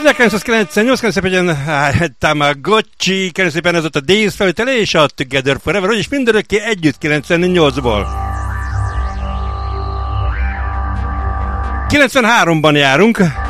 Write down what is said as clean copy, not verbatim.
1998, kérem szépen, Tamagotchi, kérem szépen, ez ott a Days felvétele és a Together Forever, vagyis mindörökké együtt 98-ból. 93-ban járunk.